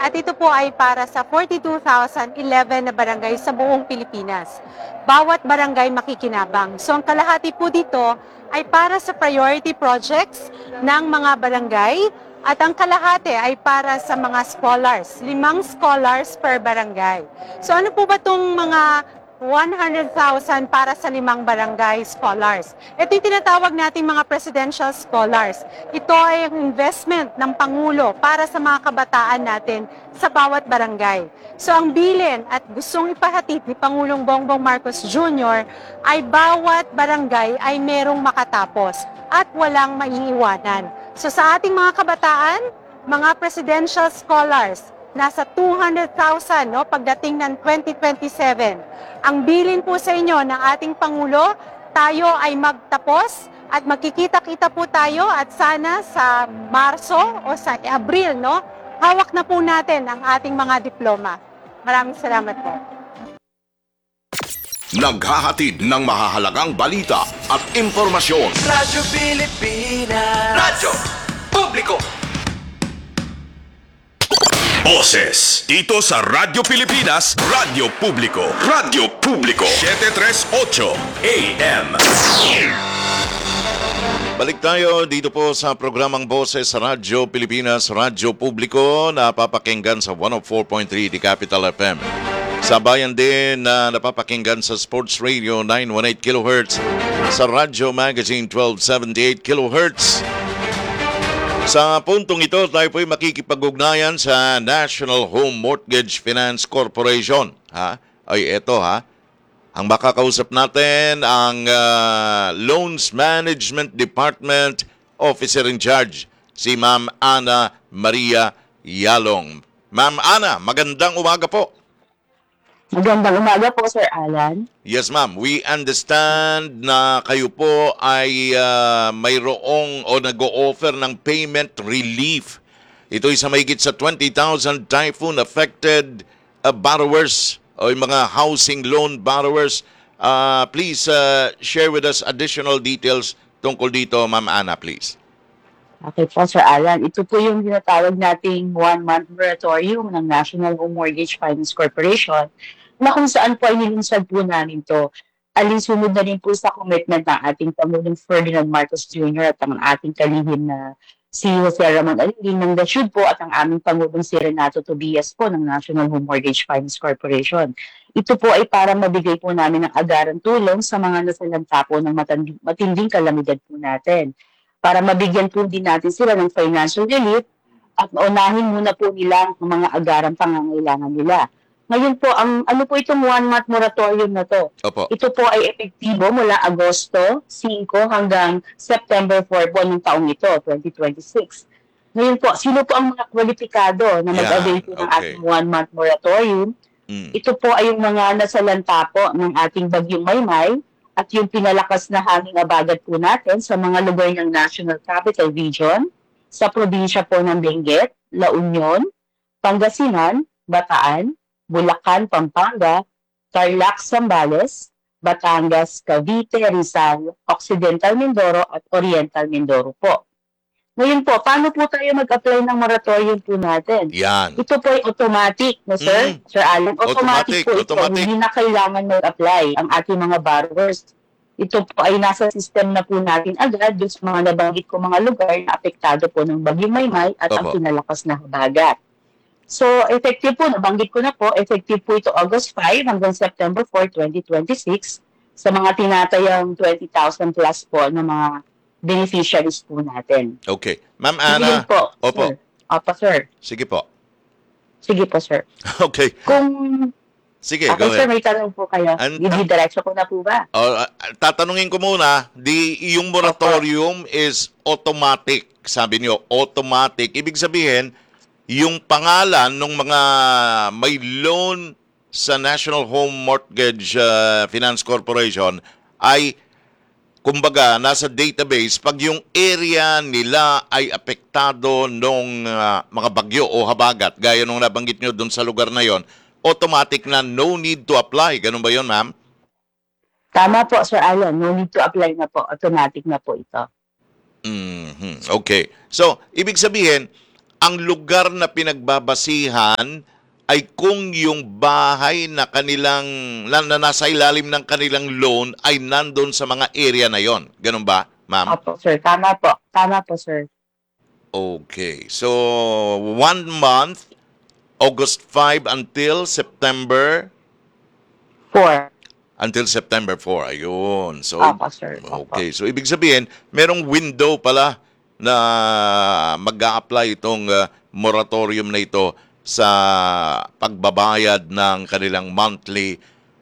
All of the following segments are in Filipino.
at ito po ay para sa 42,011 na barangay sa buong Pilipinas. Bawat barangay makikinabang. So ang kalahati po dito ay para sa priority projects ng mga barangay at ang kalahati ay para sa mga scholars, 5 scholars per barangay. So ano po ba itong mga 100,000 para sa 5 barangay scholars? Ito yung tinatawag nating mga presidential scholars. Ito ay ang investment ng Pangulo para sa mga kabataan natin sa bawat barangay. So ang bilin at gustong ipahatid ni Pangulong Bongbong Marcos Jr. ay bawat barangay ay merong makatapos at walang maiiwanan. So sa ating mga kabataan, mga presidential scholars, nasa 200,000 no, pagdating ng 2027. Ang bilin po sa inyo ng ating Pangulo, tayo ay magtapos at magkikita-kita po tayo at sana sa Marso o sa Abril, no, hawak na po natin ang ating mga diploma. Maraming salamat po. Naghahatid ng mahahalagang balita at impormasyon. Radyo Pilipinas. Radyo Publiko. Boses dito sa Radyo Pilipinas, Radyo Publiko. Radyo Publiko 738 AM. Balik tayo dito po sa programang Boses sa Radyo Pilipinas, Radyo Publiko, napapakinggan sa 104.3 di Capital FM. Sa bayan din na napapakinggan sa Sports Radio 918 kHz, sa Radyo Magazine 1278 kHz. Sa puntong ito, tayo po'y makikipag-ugnayan sa National Home Mortgage Finance Corporation. Ay, eto Ang makakausap natin ang Loans Management Department Officer in Charge, si Ma'am Ana Maria Yalong. Ma'am Ana, magandang umaga po. Magandang umaga po, Sir Alan. Yes, ma'am. We understand na kayo po ay mayroong o nag-o-offer ng payment relief. Ito ay sa mahigit sa 20,000 typhoon-affected borrowers o yung mga housing loan borrowers. Please share with us additional details tungkol dito, Ma'am Ana, please. Okay po, Sir Alan. Ito po yung tinatawag nating one-month moratorium ng National Home Mortgage Finance Corporation na kung saan po ay nilunsad po namin to. Alinsunod na rin po sa commitment ng ating Pangulong Ferdinand Marcos Jr. at ang ating kalihim na si Jose Ramon Aliling ng DASUD po at ang aming Pangulong si Renato Tobias po ng National Home Mortgage Finance Corporation. Ito po ay para mabigay po namin ng agarang tulong sa mga nasalanta po ng matinding kalamidad po natin. Para mabigyan po din natin sila ng financial relief at maunahin muna po nila ang mga agarang pangangailangan nila. Ngayon po, ano po itong one-month moratorium na to? Opo. Ito po ay epektibo mula Agosto 5 hanggang September 4 po ng taong ito, 2026. Ngayon po, sino po ang mga kwalipikado na mag-avail po ng ating one-month moratorium? Ito po ay yung mga nasalanta po ng ating bagyong Maymay at yung pinalakas na hanging abagat po natin sa mga lugar ng National Capital Region, sa probinsya po ng Benguet, La Union, Pangasinan, Bataan, Bulacan, Pampanga, Tarlac, Zambales, Batangas, Cavite, Rizal, Occidental Mindoro at Oriental Mindoro po. Ngayon po, paano po tayo mag-apply ng moratorium po natin? Yan. Ito po ay automatic, no, sir? Sir Alan, automatic po ito. Hindi na kailangan mag-apply ang ating mga borrowers. Ito po ay nasa system na po natin agad doon sa mga nabanggit ko mga lugar na apektado po ng Bagyong Maymay at ang pinalakas na habagat. So, effective po, nabanggit ko na po, effective po ito August 5 hanggang September 4, 2026 sa mga tinatayang 20,000 plus po na mga beneficiaries po natin. Okay. Ma'am Ana. Po, Opo. sir. Opo, sir. Sige po. Sige po, sir. Okay. Sige, Okay, go sir, ahead. may tanong po kayo. Didiretso ko na po ba? Tatanungin ko muna, yung moratorium is automatic. Sabi niyo, automatic. Ibig sabihin, yung pangalan ng mga may loan sa National Home Mortgage Finance Corporation ay, kumbaga, nasa database pag yung area nila ay apektado ng mga bagyo o habagat, gaya nung nabanggit nyo dun sa lugar na yon, automatic na no need to apply. Ganun ba yon, ma'am? Tama po, Sir Alan. No need to apply na po. Automatic na po ito. Okay. So, ibig sabihin, ang lugar na pinagbabasihan ay kung yung bahay na kanilang na nasa ilalim ng kanilang loan ay nandun sa mga area na yon. Ganun ba, ma'am? Opo, sir. Tama po. Tama po, sir. Okay. So, 1 month, August 5 until September 4. 4. Ayun. So, Opo, sir. Opo. okay. So, ibig sabihin, merong window pala na mag-a-apply itong moratorium na ito sa pagbabayad ng kanilang monthly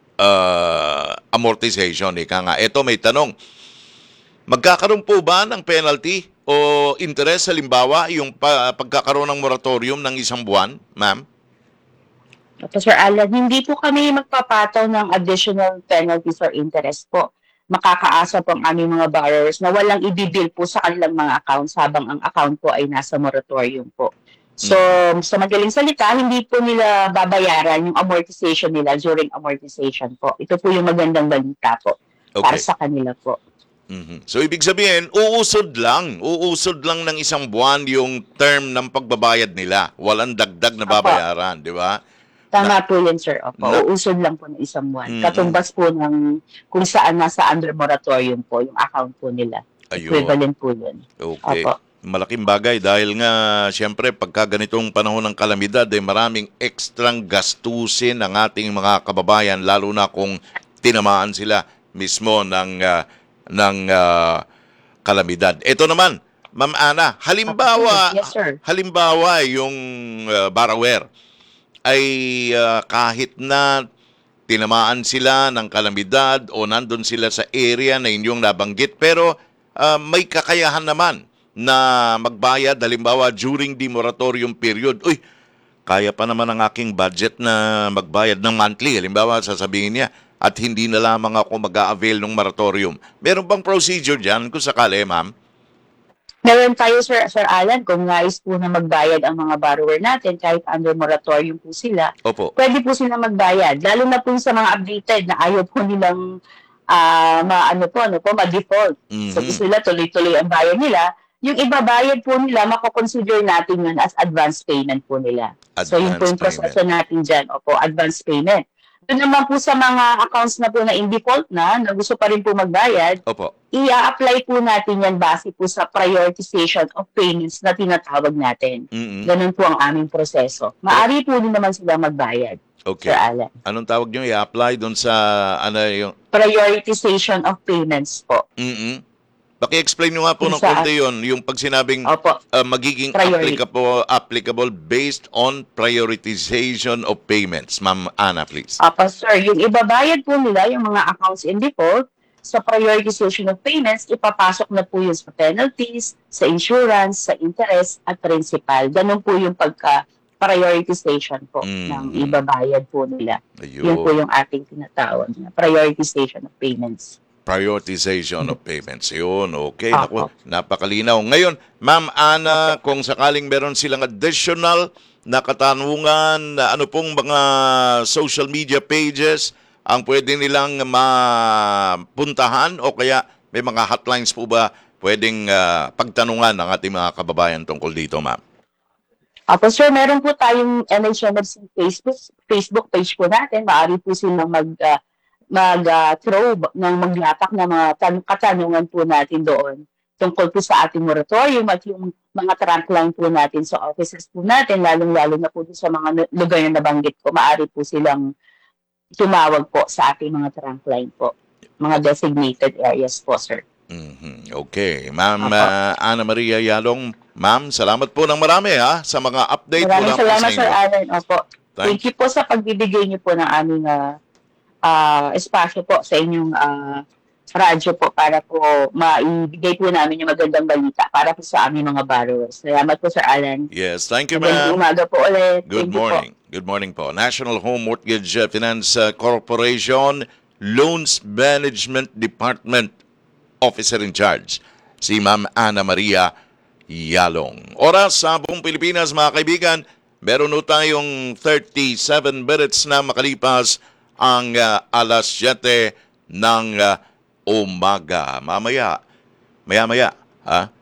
amortization. Ika nga. Ito, may tanong. Magkakaroon po ba ng penalty o interest halimbawa yung pagkakaroon ng moratorium ng 1 buwan, ma'am? Opo, Sir Alan, hindi po kami magpapataw ng additional penalties or interest po. Makakaasa po ang aming mga borrowers na walang ibibill po sa kanilang mga accounts habang ang account po ay nasa moratorium po. So, sa madaling salita, hindi po nila babayaran yung amortization nila during amortization po. Ito po yung magandang balita po para Okay. sa kanila po. So, ibig sabihin, uusod lang ng 1 buwan yung term ng pagbabayad nila. Walang dagdag na babayaran, di ba? Tama po yun, sir. Opo. Na- Uusod lang po ng 1 buwan. Mm. Katumbas po ng kung saan nasa under moratorium po yung account po nila. Ayun. Equivalent po yun. Okay. Opo. Malaking bagay dahil nga, siyempre, pagka ganitong panahon ng kalamidad, ay maraming ekstrang gastusin ng ating mga kababayan, lalo na kung tinamaan sila mismo ng kalamidad. Ito naman, Ma'am Ana, halimbawa, Yes, sir. halimbawa yung borrower ay kahit na tinamaan sila ng kalamidad o nandun sila sa area na inyong nabanggit, pero may kakayahan naman na magbayad, halimbawa during the moratorium period. Uy, kaya pa naman ang aking budget na magbayad ng monthly. Halimbawa, sasabihin niya, at hindi na lamang ako mag-a-avail ng moratorium. Meron bang procedure dyan kung sakali, ma'am? Meron tayo, Sir Alan, kung nais po na magbayad ang mga borrower natin, kahit under moratorium po sila, Opo. pwede po sila magbayad. Lalo na po sa mga updated na ayaw po nilang ma-default. So, Mhm. gusto nila tuloy-tuloy ang bayad nila. Yung ibabayad po nila, makakonsider natin yun as advance payment po nila. So, yun po yung Advance proseso natin dyan. Opo, advance payment. Doon naman po sa mga accounts na po na in default na gusto pa rin po magbayad, Opo. i-apply po natin yan base po sa prioritization of payments na tinatawag natin. Mm-mm. Ganun po ang aming proseso. Maari po din naman sila magbayad, Okay. Sir Alan. Anong tawag nyo? I-apply doon sa, yung, Prioritization of payments po. Paki-explain nyo nga po ng Sa- konti yun, yung pag sinabing Opo. magiging Priority. applicable based on prioritization of payments. Ma'am Ana, please. Opo, sir. Yung ibabayad po nila, yung mga accounts in default, sa prioritization of payments, ipapasok na po yun sa penalties, sa insurance, sa interest, at principal. Ganun po yung pagka-prioritization po ng ibabayad po nila. Yun po Ayun. yung ating tinatawag na prioritization of payments. Prioritization of payments. Yun, okay. Opo. Naku, napakalinaw. Ngayon, Ma'am Ana, kung sakaling meron silang additional na katanungan, na ano pong mga social media pages ang pwede nilang mapuntahan o kaya may mga hotlines po ba pwedeng pagtanungan ng ating mga kababayan tungkol dito, ma'am? Opo, sir, meron po tayong NHMFC Facebook page po natin. Maaari po silang mag-throw ng maglatak ng mga katanungan po natin doon tungkol po sa ating moratorium at yung mga trunk line po natin sa offices po natin, lalong-lalo na po sa mga lugar na nabanggit ko. Maaari po silang tumawag po sa ating mga trunk line po, mga designated areas po, sir. Okay. Ma'am Opo. Ana Maria Yalong, ma'am, salamat po ng marami sa mga update Maraming mula po salamat, sa Sir inyo. Alan. Opo. Thank Thank you po sa pagbibigay niyo po ng aming espasyo po sa inyong radyo po para po maibigay po namin yung magandang balita para po sa aming mga borrowers. Salamat po, Sir Alan. Yes, thank you, Magandang ma'am. umaga po ulit. Good Thank you po. morning. Good morning po. National Home Mortgage Finance Corporation Loans Management Department Officer in Charge, si Ma'am Ana Maria Yalong. Oras sa buong Pilipinas, mga kaibigan, meron po tayong 37 minutes na makalipas ang alas 7 ng umaga. Maya-maya,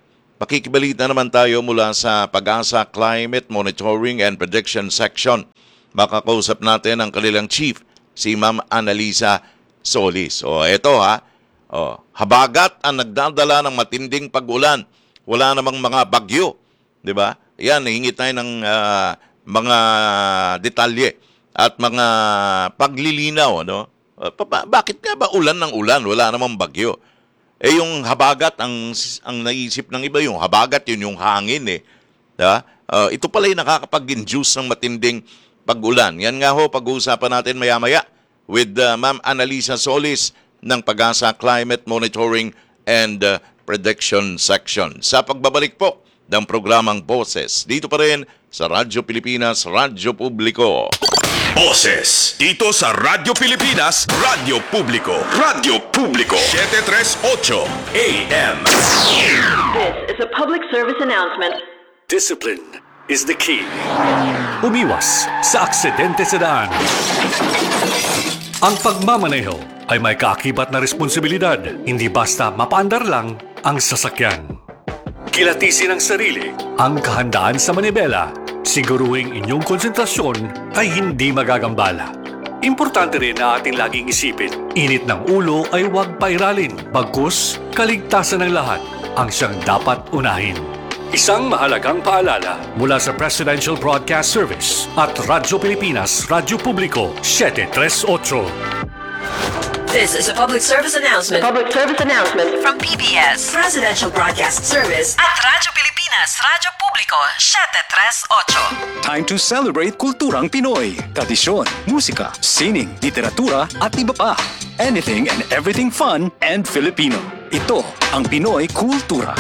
Pakikibalita naman tayo mula sa Pag-asa Climate Monitoring and Prediction Section. Makakausap natin ang kanilang chief, si Ma'am Annalisa Solis. O eto habagat ang nagdadala ng matinding pag-ulan. Wala namang mga bagyo, 'di ba? Yan, hingi tayo ng mga detalye at mga paglilinaw, ano? Bakit nga ba ulan ng ulan? Wala namang bagyo. Yung habagat, ang naisip ng iba, yung habagat, yun yung hangin eh. Diba? Ito pala yung nakakapag-induce ng matinding pag-ulan. Yan nga ho, pag-uusapan natin maya-maya with Ma'am Annalisa Solis ng Pag-asa Climate Monitoring and Prediction Section. Sa pagbabalik po ng programang Boses, dito pa rin sa Radyo Pilipinas, Radyo Publiko. Boses dito sa Radyo Pilipinas, Radyo Publiko. Radyo Publiko 738 AM. This is a public service announcement. Discipline is the key. Umiwas sa aksidente sa daan. Ang pagmamaneho ay may kaakibat na responsibilidad. Hindi basta mapaandar lang ang sasakyan. Kilatisin ang sarili, ang kahandaan sa manibela. Siguruhing inyong konsentrasyon ay hindi magagambala. Importante rin na ating laging isipin, init ng ulo ay huwag pairalin. Bagkus, kaligtasan ng lahat ang siyang dapat unahin. Isang mahalagang paalala mula sa Presidential Broadcast Service at Radyo Pilipinas, Radyo Publiko 738. This is a public service announcement. Public service announcement from PBS, Presidential Broadcast Service at Radyo Pilipinas, Radyo Publiko 738. Time to celebrate kulturang Pinoy. Tradisyon, musika, sining, literatura at iba pa. Anything and everything fun and Filipino. Ito ang Pinoy Kultura.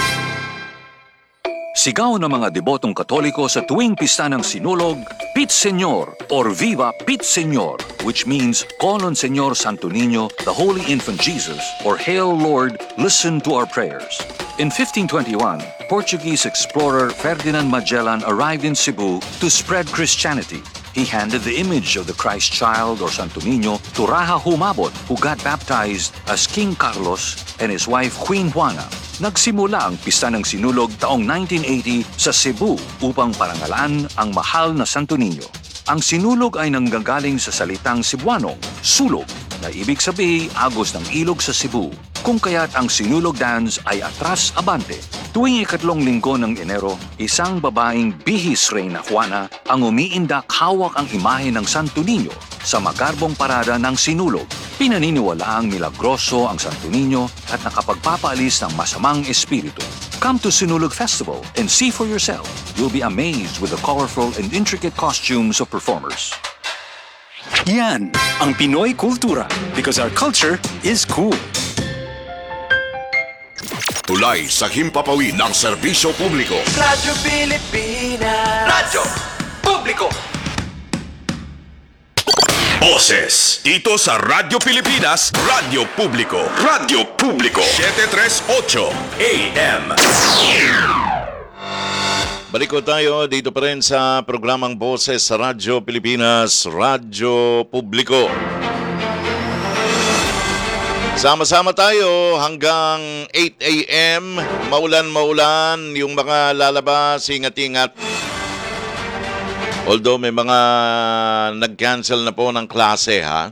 Sigaw ng mga debotong Katoliko sa tuwing pista ng Sinulog, Pit Señor or Viva Pit Señor, which means Call on Señor Santo Niño, the Holy Infant Jesus, or Hail Lord, listen to our prayers. In 1521, Portuguese explorer Ferdinand Magellan arrived in Cebu to spread Christianity. He handed the image of the Christ child or Santo Niño to Raja Humabon, who got baptized as King Carlos and his wife Queen Juana. Nagsimula ang pista ng Sinulog taong 1980 sa Cebu upang parangalaan ang mahal na Santo Niño. Ang Sinulog ay nanggagaling sa salitang Cebuano, sulog, na ibig sabihin agos ng ilog sa Cebu, kung kaya't ang Sinulog dance ay atras abante. Tuwing ikatlong linggo ng Enero, isang babaeng bihis Reyna Juana ang umiindak hawak ang imahe ng Santo Niño sa magarbong parada ng Sinulog. Pinaniniwalaang milagroso ang Santo Niño at nakapagpapaalis ng masamang espiritu. Come to Sinulog Festival and see for yourself. You'll be amazed with the colorful and intricate costumes of performers. Yan ang Pinoy Kultura because our culture is cool. Tulay sa himpapawid ng serbisyo publiko. Radyo Pilipinas. Radyo Publiko. Boses dito sa Radyo Pilipinas, Radyo Publiko. Radyo Publiko 738 AM. Balik ko tayo dito pa rin sa programang Boses sa Radyo Pilipinas, Radyo Publiko. Sama-sama tayo hanggang 8 a.m. Maulan-maulan, yung mga lalabas, ingat-ingat. Although may mga nag-cancel na po ng klase, ha?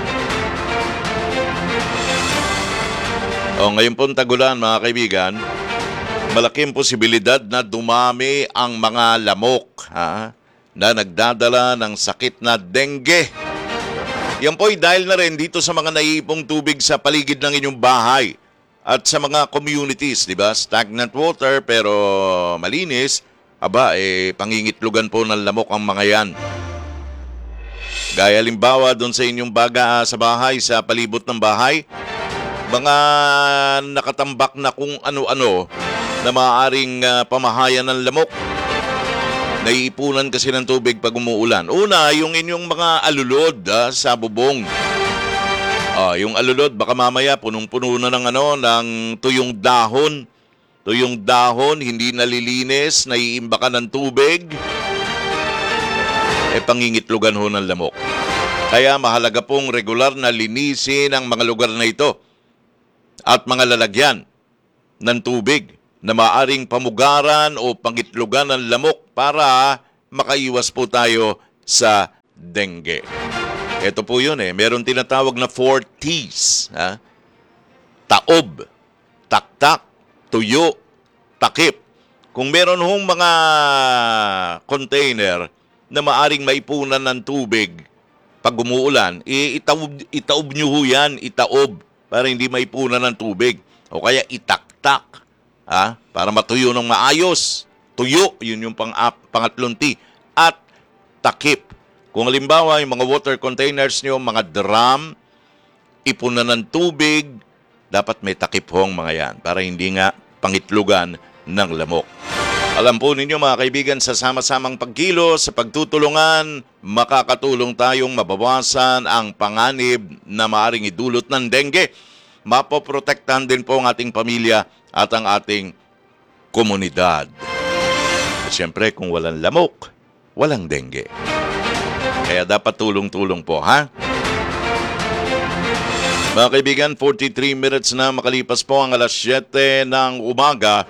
Ngayon pong tagulan, mga kaibigan, malaking posibilidad na dumami ang mga lamok, ha? Na nagdadala ng sakit na dengue. Yan po'y dahil na rin dito sa mga naiipong tubig sa paligid ng inyong bahay at sa mga communities, di ba? Stagnant water pero malinis. Pangingitlugan po ng lamok ang mga yan. Gaya limbawa doon sa inyong baga sa bahay, sa palibot ng bahay, mga nakatambak na kung ano-ano na maaaring pamahayan ng lamok. Naiipunan kasi ng tubig pag umuulan. Una, yung inyong mga alulod sa bubong. Yung alulod, baka mamaya punong-puno na ng tuyong dahon. Tuyong dahon, hindi nalilinis, naiimbakan ng tubig. Pangingitlugan ho ng lamok. Kaya mahalaga pong regular na linisin ang mga lugar na ito at mga lalagyan ng tubig na maaring pamugaran o pangitlugan ng lamok para makaiwas po tayo sa dengue. Ito po yun meron tinatawag na 4 T's. Taob, taktak, tuyo, takip. Kung meron hong mga container na maaring maipunan ng tubig pag umuulan, itaob nyo ho yan, itaob, para hindi maipunan ng tubig. O kaya itaktak, para matuyo ng maayos. Tuyo, yun yung pangatlong T. At takip. Kung halimbawa, yung mga water containers nyo, mga drum, ipunan ng tubig, dapat may takip hong mga yan para hindi nga pangitlugan ng lamok. Alam po ninyo mga kaibigan, sa sama-samang pagkilos, sa pagtutulungan, makakatulong tayong mabawasan ang panganib na maaring idulot ng dengue. Mapoprotektahan din po ang ating pamilya at ang ating komunidad. At syempre, kung walang lamok, walang dengue. Kaya dapat tulong-tulong po, Mga kaibigan, 43 minutes na makalipas po ang alas 7 ng umaga.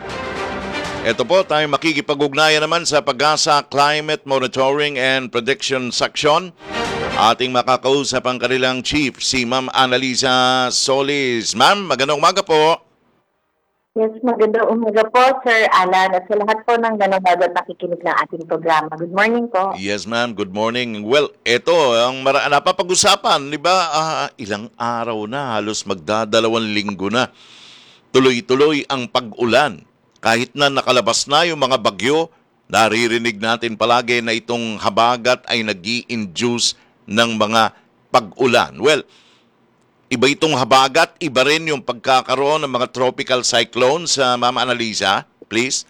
Ito po, tayo makikipag-ugnayan naman sa Pag-asa Climate Monitoring and Prediction Section. Ating makakausap ang kanilang chief, si Ma'am Annalisa Solis. Ma'am, magandang umaga po. Yes, magandang umaga po, Sir Alan, at sa lahat po ng nanonood at nakikinig ng ating programa. Good morning po. Yes, ma'am. Good morning. Well, ito, ang napapag-usapan, di ba, ilang araw na, halos magdadalawang linggo na. Tuloy-tuloy ang pag-ulan. Kahit na nakalabas na yung mga bagyo, naririnig natin palagi na itong habagat ay nag-i-induce ng mga pag-ulan. Well, iba itong habagat, iba rin yung pagkakaroon ng mga tropical cyclones. Ma'am Annalisa, please.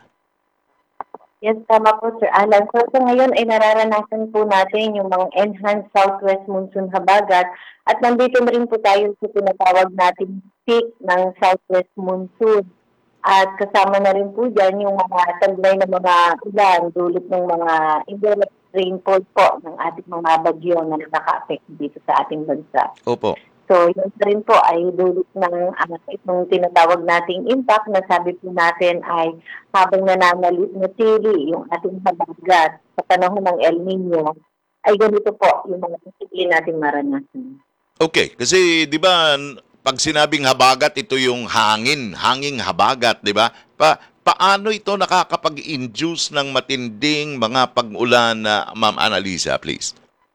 Yes, tama po, Sir Alan. So, ngayon ay nararanasan po natin yung mga enhanced southwest monsoon habagat at nandito na rin po tayo sa tinatawag natin peak ng southwest monsoon. At kasama na rin po dyan yung mga taglay ng mga ulan, dulot ng mga indirect rainfall po ng ating mga bagyo na nakaka-affect dito sa ating bansa. Opo. So, yun rin po ay dulot ng itong tinatawag nating impact na sabi po natin ay habang nananatili yung ating habagat sa panahon ng El Nino, ay ganito po yung mga posible nating maranasan. Okay, kasi di ba pag sinabing habagat, ito yung hanging habagat, di ba? Paano ito nakakapag-induce ng matinding mga pag-ulan, Ma'am Annalisa, please?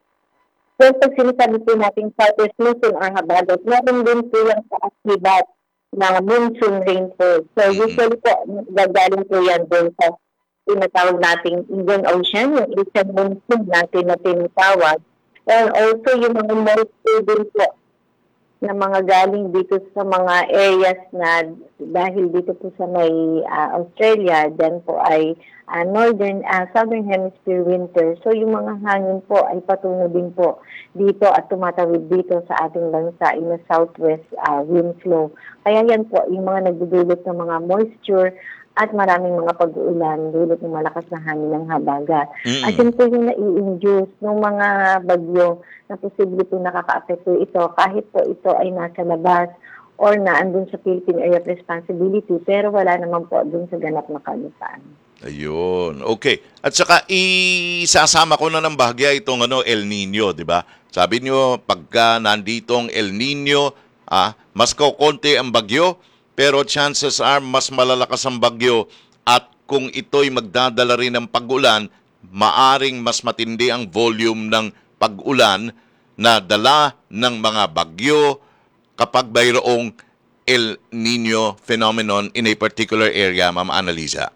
So, pag sinasabi po natin southwest monsoon or habagat, meron din po yung kaakibat ng monsoon rainfall. So, usually po, gagaling po yan doon sa tinatawag nating Indian Ocean, yung Eastern monsoon natin na tinatawag. And also, yung mga moisture din po na mga galing dito sa mga areas na dahil dito po sa may Australia, dyan po ay southern hemisphere winter. So yung mga hangin po ay patungo din po dito at tumatawid dito sa ating bansa in the southwest wind flow. Kaya yan po yung mga nagdudulot ng mga moisture at maraming mga pag-uulan dulot ng malakas na hangin ng habagat. At yun po yung nai-induce ng mga bagyo na posible po nakaka-apekto ito kahit po ito ay nasa labas or naandun sa Philippine Area of Responsibility pero wala naman po dun sa ganap na kalupaan. Ayun. Okay. At saka isasama ko na ng bahagya itong El Nino, di ba? Sabi niyo pagka nanditong El Nino, mas kokonti ang bagyo, pero chances are mas malalakas ang bagyo at kung ito'y magdadala rin ng pag-ulan, maaring mas matindi ang volume ng pag-ulan na dala ng mga bagyo kapag mayroong El Nino phenomenon in a particular area, Ma'am Annalisa.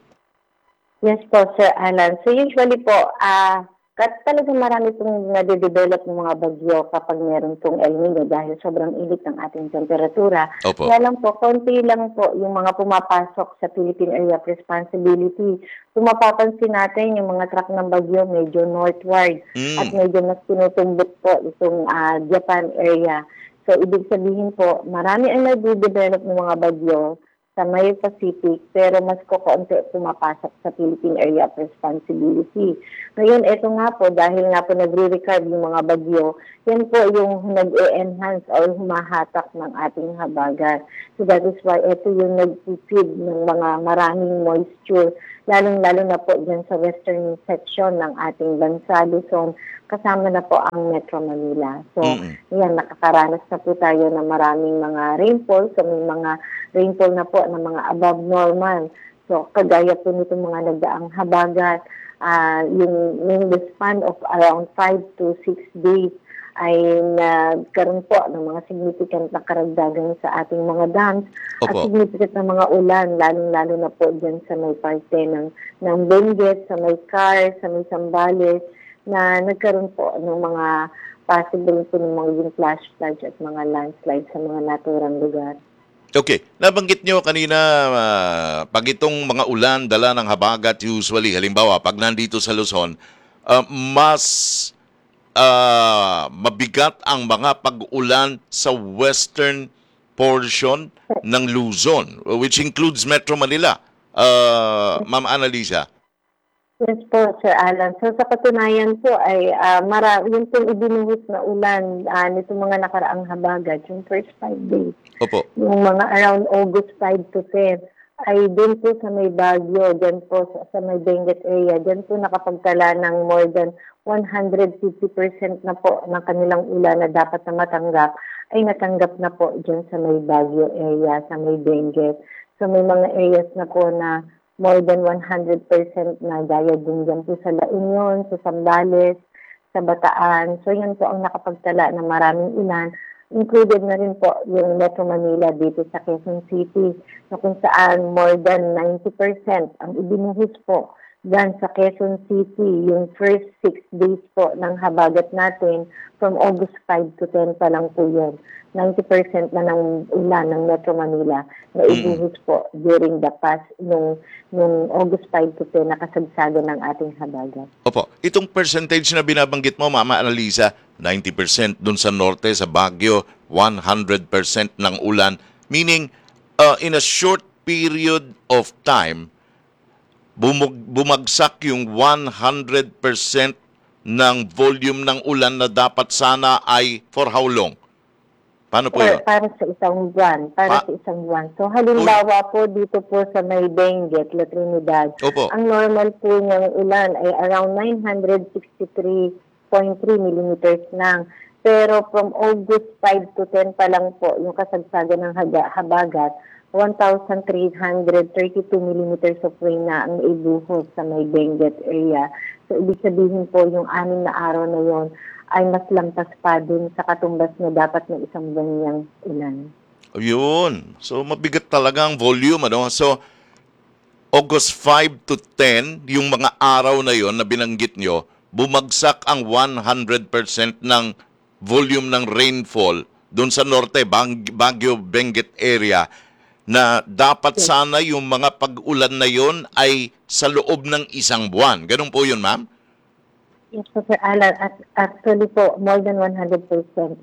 Yes po, Sir Alan. So usually po, talagang marami pong nade-develop ng mga bagyo kapag meron pong El Nino dahil sobrang init ng ating temperatura. Opo. Kaya lang po, konti lang po yung mga pumapasok sa Philippine Area of Responsibility. Kung mapapansin natin, yung mga track ng bagyo medyo northward at medyo mas tinutumbok po itong Japan area. So, ibig sabihin po, marami ang nade-develop ng mga bagyo sa may Pacific, pero mas kukonti pumapasok sa Philippine Area of Responsibility. Ngayon, ito nga po, dahil nga po nagre-recarb yung mga bagyo, yan po yung nag-e-enhance or humahatak ng ating habagat. So that is why ito yung nag-feed ng mga maraming moisture, lalong-lalo na po dyan sa western section ng ating bansa, Luzon, kasama na po ang Metro Manila. So, yan, nakakaranas na po tayo ng maraming mga rainfall. So, may mga rainfall na po ng mga above normal. So, kagaya po nitong mga nagdaang habagat, yung in the span of around 5 to 6 days ay nagkaroon po ng mga significant na karagdagan sa ating mga dams at significant na mga ulan, lalong-lalo na po dyan sa may parte ng Benguet, sa may Car, sa may Zambales, na nagkaroon po ng mga possible po ng mga flash floods at mga landslide sa mga naturang lugar. Okay. Nabanggit nyo kanina, pag itong mga ulan, dala ng habagat usually, halimbawa, pag nandito sa Luzon, mas mabigat ang mga pag-ulan sa western portion ng Luzon, which includes Metro Manila. Ma'am Annalisa. Yes po, Sir Alan. So sa katunayan po ay yung pong ibinuhos na ulan nito mga nakaraang habagat, yung first 5 days, yung mga around August 5 to 10, ay din po sa may Baguio, dyan po sa may Benguet area, dyan po nakapagtala ng more than 150% na po ng kanilang ulan na dapat na matanggap, ay natanggap na po dyan sa may Baguio area, sa may Benguet. So may mga areas na po na more than 100% na gaya din dyan po sa La Union, sa Zambales, sa Bataan. So yan po ang nakapagtala ng maraming ulan. Included na rin po yung Metro Manila dito sa Quezon City, na kung saan more than 90% ang ibinuhos po dyan sa Quezon City, yung first 6 days po ng habagat natin, from August 5 to 10 pa lang po yun. 90% na ng ulan ng Metro Manila na ibuhos po during the past nung August 5 to 10 nakasagsagan ng ating habagat. Opo. Itong percentage na binabanggit mo, Mama Annalisa, 90% dun sa norte, sa Baguio, 100% ng ulan. Meaning, in a short period of time, bumagsak yung 100% ng volume ng ulan na dapat sana ay for how long? Paano po yun? Para sa isang buwan. Sa isang buwan. So, halimbawa po dito po sa may Benguet, La Trinidad, ang normal po niyang ulan ay around 963.3 millimeters lang. Pero from August 5 to 10 pa lang po, yung kasagsagan ng habagat, 1,332 millimeters of rain na ang naibuhos sa may Benguet area. So, ibig sabihin po, yung 6 na araw na yon ay mas lampas pa din sa katumbas na dapat ng isang buwan niyang ulan. Yun. So, mabigat talaga ang volume, ano? So, August 5 to 10, yung mga araw na yon na binanggit nyo, bumagsak ang 100% ng volume ng rainfall doon sa norte, Baguio, Benguet area, na dapat sana yung mga pag-ulan na yon ay sa loob ng isang buwan. Ganun po yun, ma'am? Yes, Sir Alan. Actually po, more than 100%. 138%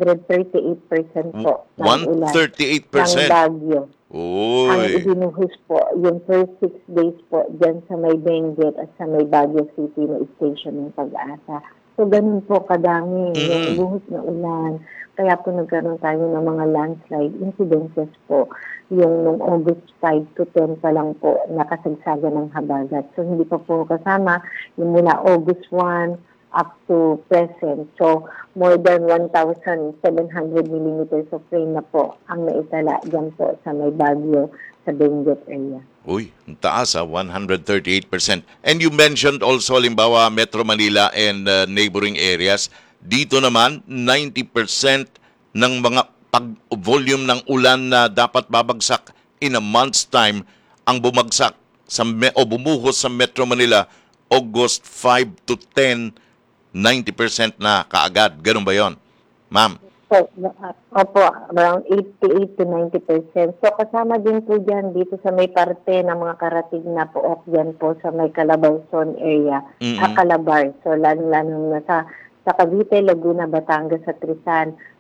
po ng ulan 138%? ng Baguio. Oy. Ang ibinuhos po, yung first 6 days po dyan sa may Benguet at sa may Baguio City na station ng Pag-asa. So, ganun po kadami yung buhos na ulan. Kaya po nagkaroon tayo ng mga landslide incidences po yung nung August 5 to 10 pa lang po nakasagsagan ng habagat. So, hindi pa po kasama yung mula August 1 up to present. So, more than 1,700 millimeters of rain na po ang naitala dyan po sa may Baguio, sa Benguet area. Uy, ang taas 138%. And you mentioned also, halimbawa, Metro Manila and neighboring areas. Dito naman, 90% ng mga pag-volume ng ulan na dapat babagsak in a month's time ang bumagsak o bumuhos sa Metro Manila August 5 to 10, 90% na kaagad. Ganun ba yon, ma'am? Opo, around 88 to 90%. So, kasama din po dyan dito sa may parte ng mga karatig na pook dyan po sa may Calabarzon area, Calabar. So, lalo na sa Cavite, Laguna, Batangas at Rizal.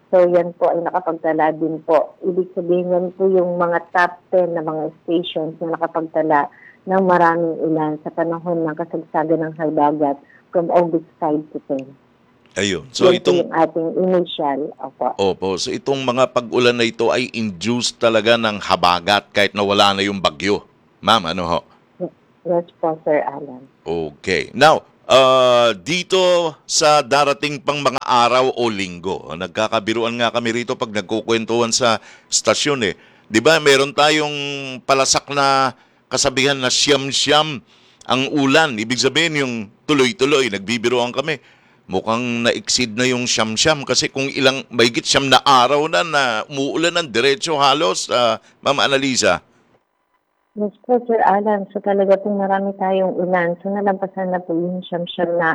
So yan po ay nakapagtala din po. Ibig sabihin yan po yung mga top 10 na mga stations na nakapagtala ng maraming ulan sa panahon ng kasagsagan ng habagat from August 5 to 10. Ayun. So yan itong po yung ating initial. Opo. So itong mga pag-ulan na ito ay induced talaga ng habagat kahit na wala na yung bagyo. Ma'am, ano ho? Yes po, Sir Alan. Okay. Now, dito sa darating pang mga araw o linggo, nagkakabiruan nga kami rito pag nagkukwentuhan sa stasyon eh. 'Di ba? Meron tayong palasak na kasabihan na siyam-siyam ang ulan. Ibig sabihin yung tuloy-tuloy, nagbibiruan kami. Mukhang na-exceed na yung siyam-siyam kasi kung mahigit siyam na araw na umuulan ng diretso halos, Ma'am Annalisa. Yes po, Sir Alan. So talaga pong marami tayong ulan. So nalampasan na po yung siyam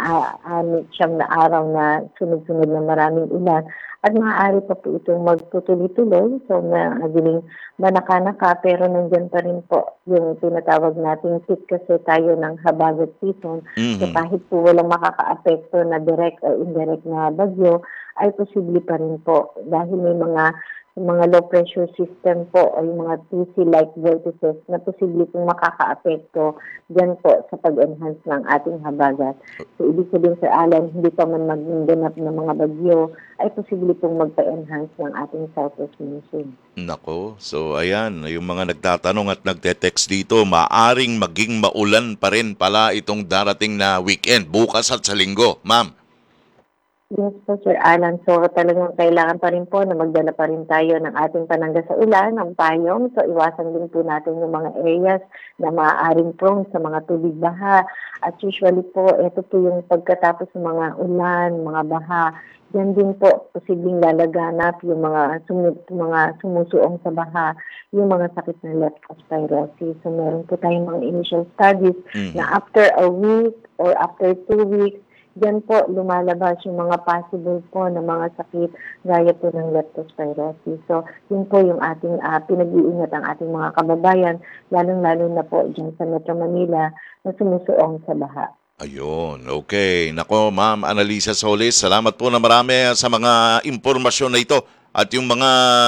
na araw na sunod-sunod na maraming ulan. At maaari pa po itong magtutuloy-tuloy. So naging manaka-naka pero nandyan pa rin po yung tinatawag nating peak kasi tayo ng habagat season. So kahit po walang makaka-apekto na direct o indirect na bagyo, ay posible pa rin po dahil may mga low pressure system po o yung mga TC-like vortices na posible pong makaka-apekto dyan po sa pag-enhance ng ating habagat. So, ibig sabihin, Sir Alan, hindi pa man mag-ganap ng mga bagyo, ay posible pong magpa-enhance ng ating southwest monsoon. Nako, so ayan, yung mga nagtatanong at nagte-text dito, maaring maging maulan pa rin pala itong darating na weekend, bukas at sa linggo. Ma'am. Yes po, Sir Alan. So talagang kailangan pa rin po na magdala pa rin tayo ng ating panangga sa ulan, ng payong. So iwasan din po natin yung mga areas na maaaring prone sa mga tubig baha. At usually po, ito po yung pagkatapos ng mga ulan, mga baha. Yan din po, posibleng lalaganap yung mga sumusuong sa baha, yung mga sakit ng leptospirosis. So meron po tayong mga initial studies na after a week or after 2 weeks, diyan po lumalabas yung mga possible po na mga sakit gaya po ng leptospirosis. So, yun po yung ating pinag-iingat ang ating mga kababayan, lalong-lalo na po dyan sa Metro Manila na sumusuong sa baha. Ayun, okay. Nako, Ma'am Annalisa Solis, salamat po na marami sa mga impormasyon na ito at yung mga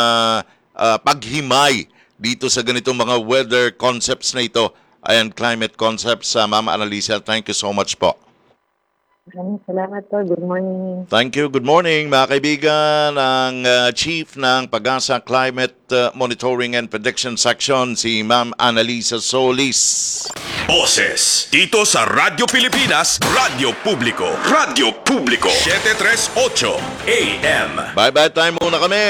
paghimay dito sa ganitong mga weather concepts na ito and climate concepts. Ma'am Annalisa, thank you so much po. Maraming salamat po. Good morning. Thank you. Good morning, mga kaibigan. Ang Chief ng Pag-asa Climate Monitoring and Prediction Section, si Ma'am Annalisa Solis. Boses dito sa Radyo Pilipinas, Radyo Publiko. Radyo Publiko 738 AM. Bye-bye time muna kami.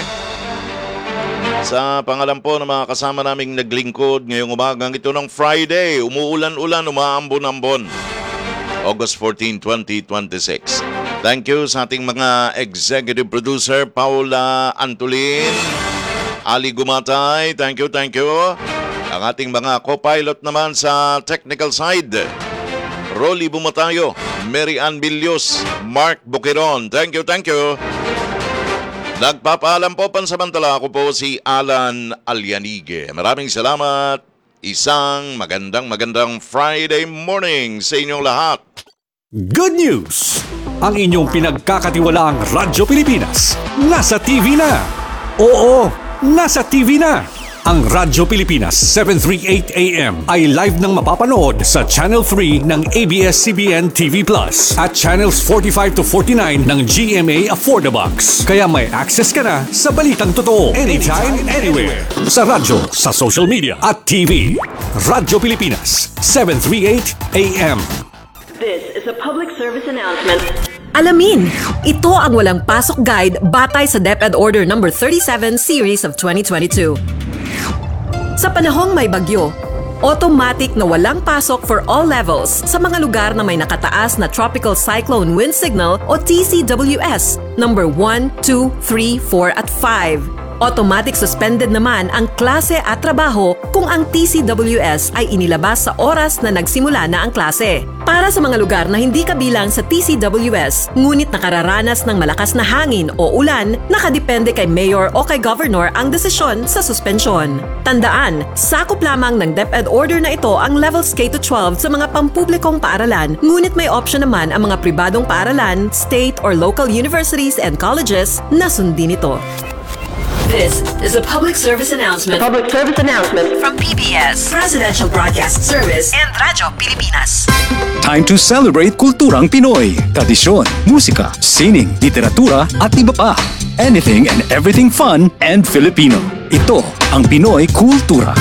Sa pangalan po ng mga kasama naming naglingkod ngayong umagang ito ng Friday, umuulan-ulan, umaambon-ambon. August 14, 2026. Thank you sa ating mga executive producer, Paula Antolin, Ali Gumatay, thank you. Ang ating mga co-pilot naman sa technical side, Rolly Bumatayo, Mary Ann Bilios, Mark Buquiron, thank you. Nagpapaalam po pansamantala, ako po si Alan Alianige. Maraming salamat. Isang magandang Friday morning sa inyong lahat. Good news! Ang inyong pinagkakatiwalaang Radyo Pilipinas nasa TV na. Oo, nasa TV na. Ang Radyo Pilipinas 738 AM ay live nang mapapanood sa Channel 3 ng ABS-CBN TV Plus at Channels 45 to 49 ng GMA Affordabox. Kaya may access ka na sa balitang totoo anytime, anywhere. Sa radyo, sa social media at TV. Radyo Pilipinas 738 AM. This is a public service announcement. Alamin, ito ang walang pasok guide batay sa DepEd Order No. 37 Series of 2022. Sa panahong may bagyo, automatic na walang pasok for all levels sa mga lugar na may nakataas na Tropical Cyclone Wind Signal o TCWS number 1, 2, 3, 4 at 5. Automatic suspended naman ang klase at trabaho kung ang TCWS ay inilabas sa oras na nagsimula na ang klase. Para sa mga lugar na hindi kabilang sa TCWS, ngunit nakararanas ng malakas na hangin o ulan, nakadepende kay Mayor o kay Governor ang desisyon sa suspensyon. Tandaan, sakop lamang ng DepEd order na ito ang levels K-12 sa mga pampublikong paaralan, ngunit may option naman ang mga pribadong paaralan, state or local universities and colleges na sundin ito. This is a public service announcement. From PBS, Presidential Broadcast Service, and Radyo Pilipinas. Time to celebrate kulturang Pinoy. Tradisyon, musika, sining, literatura at iba pa. Anything and everything fun and Filipino. Ito ang Pinoy Kultura.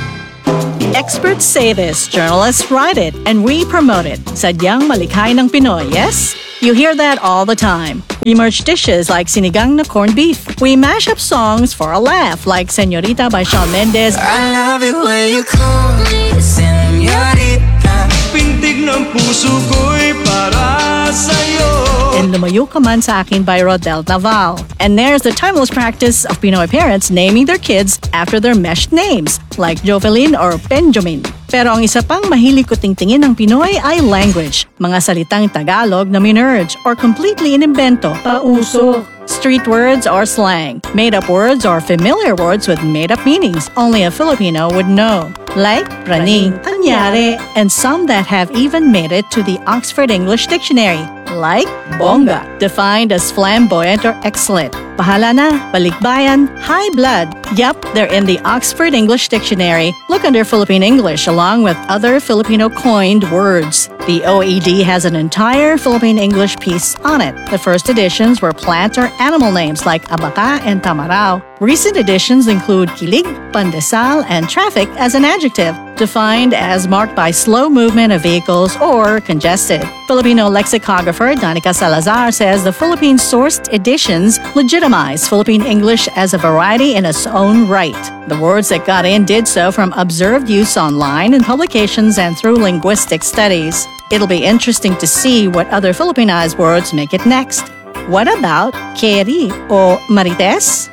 Experts say this, journalists write it, and we promote it. Sadyang malikhay ng Pinoy, yes? You hear that all the time. We merge dishes like sinigang na corned beef. We mash up songs for a laugh like Señorita by Shawn Mendes. I love it when you call me Señorita. Pintig ng puso ko'y para sa'yo. And Lumayo Ka Man Sa Akin by Rodel Naval. And there's the timeless practice of Pinoy parents naming their kids after their meshed names, like Jovelyn or Benjamin. Pero ang isa pang mahilig ko tingtingin ng Pinoy ay language. Mga salitang Tagalog na minerge or completely inimbento, pauso. Street words or slang, made-up words or familiar words with made-up meanings only a Filipino would know. Like praning, anyare, and some that have even made it to the Oxford English Dictionary. Like bongga, defined as flamboyant or excellent. Bahala na, balikbayan, high blood. Yup, they're in the Oxford English Dictionary. Look under Philippine English along with other Filipino coined words. The OED has an entire Philippine English piece on it. The first editions were plant or animal names like abaca and tamarao. Recent editions include kilig, pandesal, and traffic as an adjective, defined as marked by slow movement of vehicles or congested. Filipino lexicographer Danica Salazar says the Philippine-sourced editions legitimize Philippine English as a variety in its own right. The words that got in did so from observed use online in publications and through linguistic studies. It'll be interesting to see what other Filipinized words make it next. What about Keri o Marites?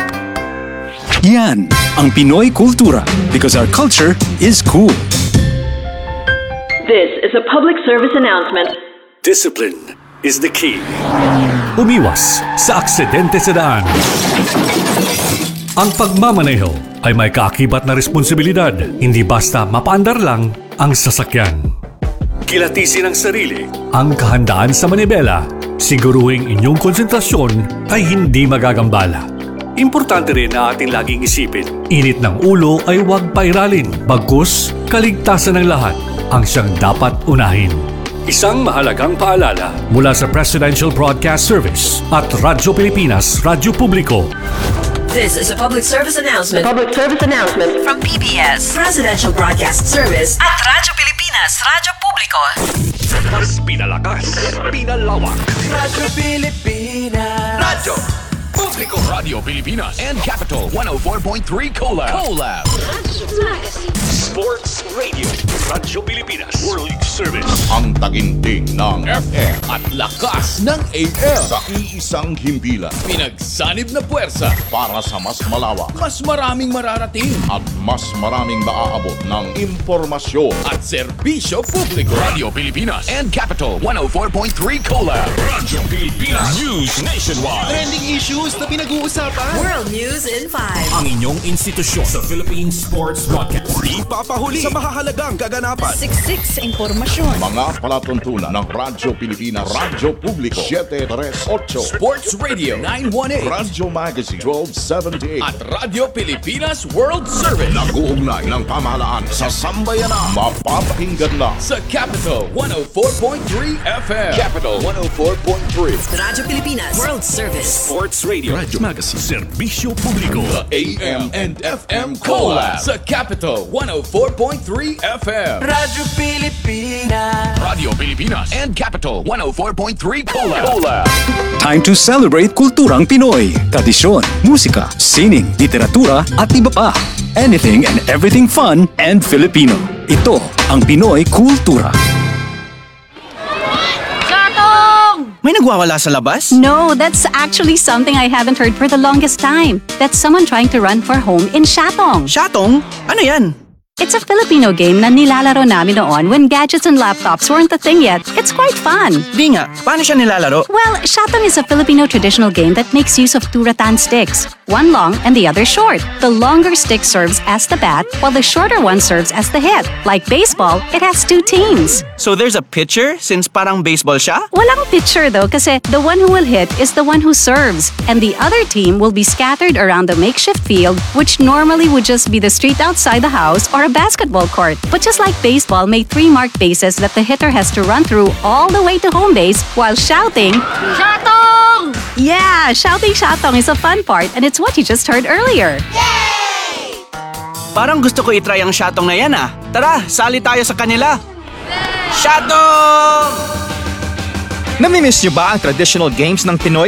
Yan ang Pinoy Kultura because our culture is cool. This is a public service announcement. Discipline is the key. Umiwas sa aksidente sa daan. Ang pagmamaneho ay may kaakibat na responsibilidad, hindi basta mapaandar lang ang sasakyan. Kilatisin ang sarili, ang kahandaan sa manibela, siguruhing inyong konsentrasyon ay hindi magagambala. Importante rin na ating laging isipin, init ng ulo ay huwag pairalin, bagkus kaligtasan ng lahat ang siyang dapat unahin. Isang mahalagang paalala mula sa Presidential Broadcast Service at Radyo Pilipinas, Radyo Publiko. This is a public service announcement. From PBS, Presidential Broadcast Service, at Radyo Pilipinas, Radyo Publiko. Mas pinalakas, pinalawak. Radyo Pilipinas. Radyo Publiko. Radio Pilipinas and Capital 104.3 Collab. Sports Radio, Radyo Pilipinas, World Service. Ang taginting ng FM at lakas ng AM sa iisang himpilan. Pinagsanib na puwersa Para sa mas malawak mas maraming mararating at mas maraming maaabot ng impormasyon. at serbisyo publiko. Radio Pilipinas and Capital 104.3 Collab. Radyo Pilipinas News Nationwide. Trending issues na pinag-uusapan. World News in 5. Ang inyong institusyon sa Philippine Sports Broadcast. Di papahuli sa mahahalagang kaganapan. Siksik sa impormasyon. Mga palatuntunan ng Radyo Pilipinas, Radyo Publiko 738, Sports Radio 918 Radyo Magazine 1278 at Radyo Pilipinas World Service nag-uugnay ng pamahalaan sa sambayanan. Mapapakinggan na sa Capital 104.3 FM. Capital 104.3. Radyo Pilipinas, World Service. Sports Radio, Radyo Magazine, Serbisyo Publiko. AM and FM Collab sa Capital 104.3 FM. Radyo Pilipinas. Radio Pilipinas and Capital 104.3 Collab. Time to celebrate kulturang Pinoy. Tradisyon, musika, sining, literatura at iba pa. Anything and everything fun and Filipino. Ito ang Pinoy Kultura. May nagwawala sa labas? No, that's actually something I haven't heard for the longest time. That's someone trying to run for home in Shatong. Shatong? Ano yan? It's a Filipino game na nilalaro namin noon when gadgets and laptops weren't a thing yet. It's quite fun. Di nga, paano siya nilalaro? Well, Shatong is a Filipino traditional game that makes use of two rattan sticks, one long and the other short. The longer stick serves as the bat, while the shorter one serves as the hit. Like baseball, it has two teams. So there's a pitcher since parang baseball siya? Walang pitcher though kasi the one who will hit is the one who serves, and the other team will be scattered around the makeshift field, which normally would just be the street outside the house or a basketball court. But just like baseball made 3 marked bases that the hitter has to run through all the way to home base while shouting, Shatong! Yeah, shouting Shatong is a fun part, and it's what you just heard earlier. Parang gusto ko itry ang Shatong na yan ah. Tara, sali tayo sa kanila. Shatong! Namimiss niyo ba ang traditional games ng Pinoy?